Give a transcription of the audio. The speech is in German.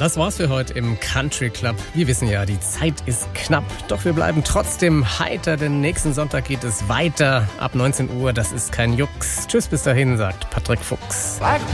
Das war's für heute im Country Club. Wir wissen ja, die Zeit ist knapp. Doch wir bleiben trotzdem heiter, denn nächsten Sonntag geht es weiter ab 19 Uhr. Das ist kein Jux. Tschüss, bis dahin, sagt Patrick Fuchs. Black